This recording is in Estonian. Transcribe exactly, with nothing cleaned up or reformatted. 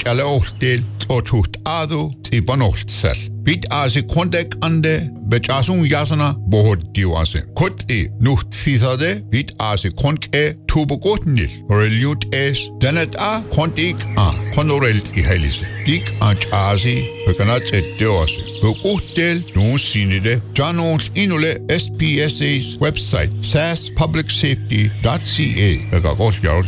alle ochtel otucht ado tibanoltsel. Bit as kontek ande bechasun yasana bohod diwase. Kot e nucht sisade bit as konke tubogotnil. Reliut es denet a kontik a konorelt i helise. Dik ach asi bekanat et deose. Beurtel nun sinide janons inule S P S A's website sas public safety dot c a. Ega